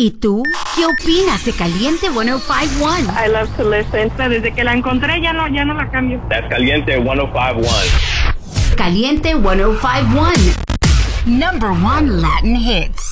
¿Y tú? ¿Qué opinas de Caliente 105.1? I love to listen. Desde que la encontré ya no la cambio. That's Caliente 105.1. Caliente 105.1. Number 1 Latin hits.